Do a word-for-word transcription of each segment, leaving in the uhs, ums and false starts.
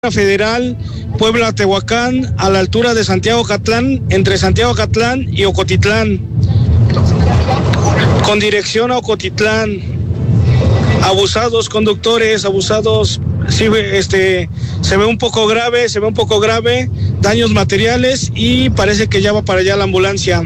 Federal Puebla-Tehuacán, a la altura de Santiago Catlán, entre Santiago Catlán y Ocotitlán, con dirección a Ocotitlán. Abusados conductores, abusados, sí, este, se ve un poco grave, se ve un poco grave, daños materiales y parece que ya va para allá la ambulancia.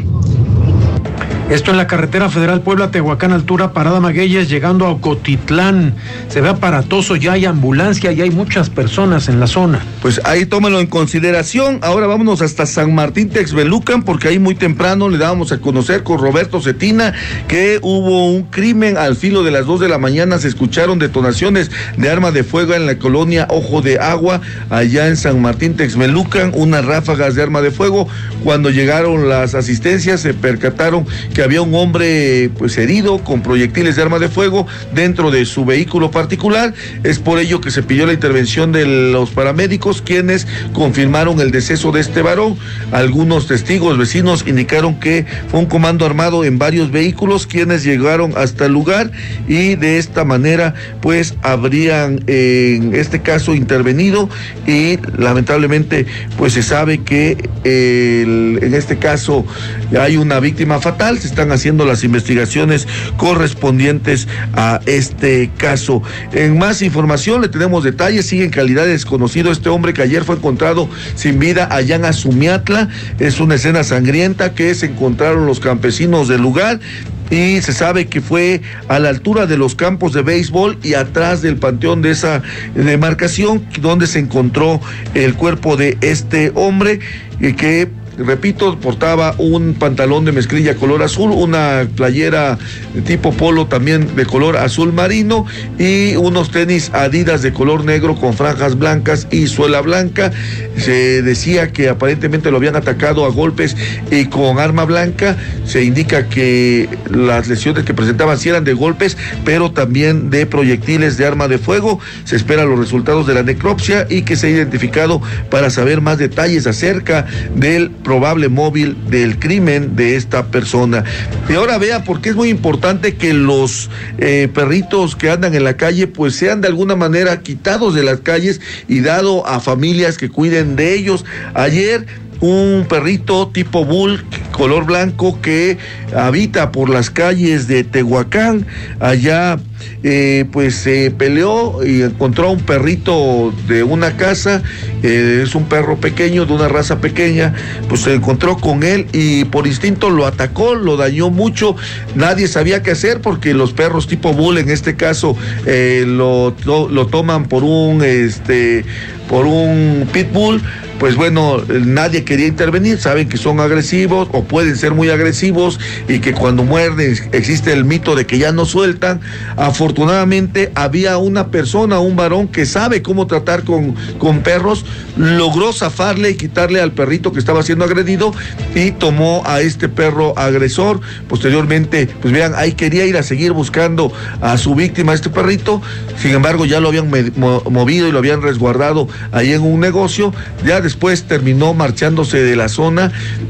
Esto en la carretera federal Puebla-Tehuacán, altura Parada Magueyes, llegando a Ocotitlán. Se ve aparatoso, ya hay ambulancia y hay muchas personas en la zona. Pues ahí tómalo en consideración. Ahora vámonos hasta San Martín Texmelucan, porque ahí muy temprano le dábamos a conocer con Roberto Cetina que hubo un crimen. Al filo de las dos de la mañana se escucharon detonaciones de arma de fuego en la colonia Ojo de Agua, allá en San Martín Texmelucan, unas ráfagas de arma de fuego. Cuando llegaron las asistencias se percataron que había un hombre pues herido con proyectiles de arma de fuego dentro de su vehículo particular. Es por ello que se pidió la intervención de los paramédicos, quienes confirmaron el deceso de este varón. Algunos testigos vecinos indicaron que fue un comando armado en varios vehículos quienes llegaron hasta el lugar y de esta manera pues habrían eh, en este caso intervenido, y lamentablemente pues se sabe que eh, el, en este caso hay una víctima fatal. Se están haciendo las investigaciones correspondientes a este caso. En más información le tenemos detalles. Sigue en calidad de desconocido este hombre que ayer fue encontrado sin vida allá en Azumiatla. Es una escena sangrienta que se encontraron los campesinos del lugar, y se sabe que fue a la altura de los campos de béisbol y atrás del panteón de esa demarcación donde se encontró el cuerpo de este hombre, y que, repito, portaba un pantalón de mezclilla color azul, una playera de tipo polo también de color azul marino y unos tenis Adidas de color negro con franjas blancas y suela blanca. Se decía que aparentemente lo habían atacado a golpes y con arma blanca. Se indica que las lesiones que presentaban sí eran de golpes, pero también de proyectiles de arma de fuego. Se esperan los resultados de la necropsia y que se ha identificado para saber más detalles acerca del probable móvil del crimen de esta persona. Y ahora vea por qué es muy importante que los eh, perritos que andan en la calle pues sean de alguna manera quitados de las calles y dado a familias que cuiden de ellos. Ayer un perrito tipo bull color blanco que habita por las calles de Tehuacán, allá eh, pues se peleó y encontró a un perrito de una casa, eh, es un perro pequeño, de una raza pequeña, pues se encontró con él y por instinto lo atacó, lo dañó mucho. Nadie sabía qué hacer porque los perros tipo bull en este caso eh, lo, lo, lo toman por un este por un pitbull. Pues bueno, nadie quería intervenir, saben que son agresivos o pueden ser muy agresivos y que cuando muerden existe el mito de que ya no sueltan. Afortunadamente había una persona, un varón que sabe cómo tratar con, con perros, logró zafarle y quitarle al perrito que estaba siendo agredido y tomó a este perro agresor. Posteriormente, pues vean, ahí quería ir a seguir buscando a su víctima, este perrito, sin embargo ya lo habían movido y lo habían resguardado ahí en un negocio. Ya después terminó marchándose de la zona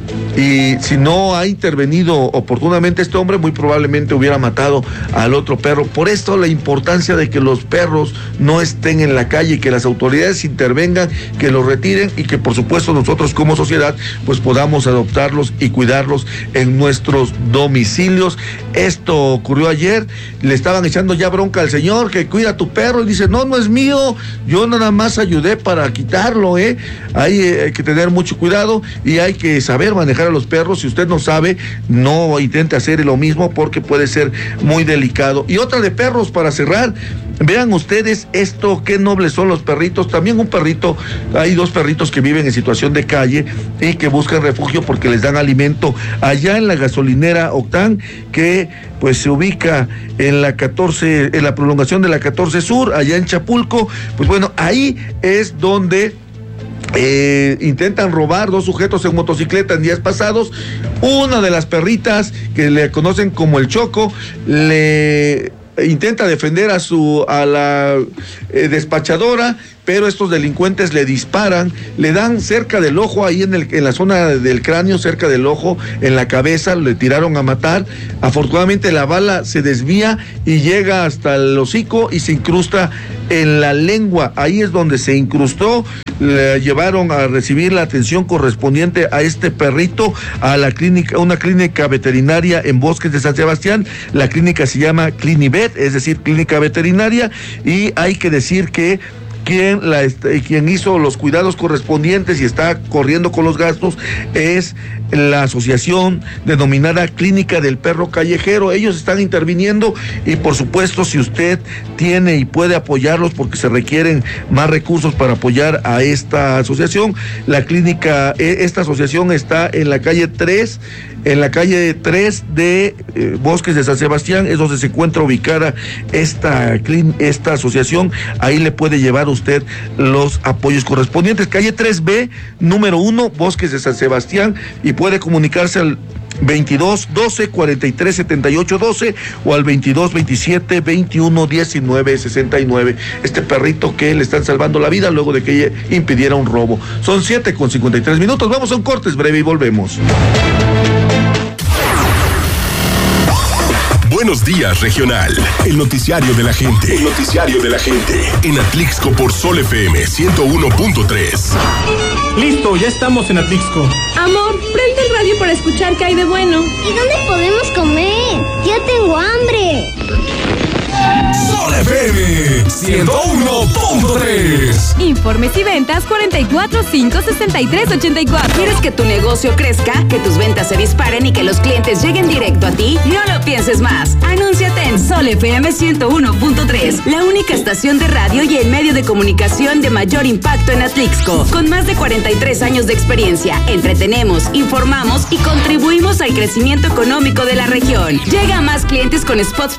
y si no ha intervenido oportunamente este hombre, muy probablemente hubiera matado al otro perro. Por esto la importancia de que los perros no estén en la calle, que las autoridades intervengan, que los retiren y que por supuesto nosotros como sociedad pues podamos adoptarlos y cuidarlos en nuestros domicilios. Esto ocurrió ayer, le estaban echando ya bronca al señor que cuida a tu perro y dice, no, no es mío, yo nada más ayudé para quitarlo, eh. Hay, eh, hay que tener mucho cuidado y hay que saber manejar a los perros. Si usted no sabe, no intente hacer lo mismo porque puede ser muy delicado. Y otra de perros para cerrar. Vean ustedes esto, qué nobles son los perritos. También un perrito, hay dos perritos que viven en situación de calle y que buscan refugio porque les dan alimento allá en la gasolinera Octán, que pues se ubica en la catorce, en la prolongación de la catorce Sur, allá en Chapulco. Pues bueno, ahí es donde Eh, intentan robar dos sujetos en motocicleta en días pasados. Una de las perritas que le conocen como el Choco le intenta defender a su a la eh, despachadora pero estos delincuentes le disparan, le dan cerca del ojo, ahí en, el, en la zona del cráneo, cerca del ojo, en la cabeza, le tiraron a matar. Afortunadamente la bala se desvía y llega hasta el hocico y se incrusta en la lengua. Ahí es donde se incrustó. Le llevaron a recibir la atención correspondiente a este perrito a la clínica, una clínica veterinaria en Bosques de San Sebastián. La clínica se llama Clinivet, es decir, clínica veterinaria, y hay que decir que Quien, la, quien hizo los cuidados correspondientes y está corriendo con los gastos es la asociación denominada Clínica del Perro Callejero. Ellos están interviniendo y por supuesto si usted tiene y puede apoyarlos, porque se requieren más recursos para apoyar a esta asociación. La clínica, esta asociación está en la calle tres, en la calle tres de eh, Bosques de San Sebastián, es donde se encuentra ubicada esta, esta asociación. Ahí le puede llevar usted los apoyos correspondientes. Calle tres B, número uno, Bosques de San Sebastián, y puede comunicarse al veintidós doce cuarenta y tres setenta y ocho doce o al veintidós veintisiete veintiuno diecinueve sesenta y nueve. Este perrito que le están salvando la vida luego de que ella impidiera un robo. Son siete con cincuenta y tres minutos. Vamos a un corte breve y volvemos. Buenos días, regional. El noticiario de la gente. El noticiario de la gente. En Atlixco por Sol F M ciento uno punto tres. Listo, ya estamos en Atlixco. Amor, prende el radio para escuchar qué hay de bueno. ¿Y dónde podemos comer? Ya tengo hambre. Sol F M ciento uno punto tres. Informes y ventas cuarenta y cuatro cinco sesenta y tres ochenta y cuatro. ¿Quieres que tu negocio crezca, que tus ventas se disparen y que los clientes lleguen directo a ti? No lo pienses más. Anúnciate en Sol F M ciento uno punto tres, la única estación de radio y el medio de comunicación de mayor impacto en Atlixco. Con más de cuarenta y tres años de experiencia, entretenemos, informamos y contribuimos al crecimiento económico de la región. Llega a más clientes con spots